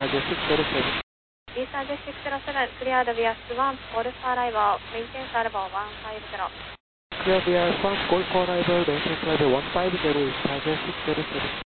607. East Target 607, clear the VS1, code for arrival, maintain arrival 150. Clear VS1, call for arrival, maintain arrival 150, East Target 607.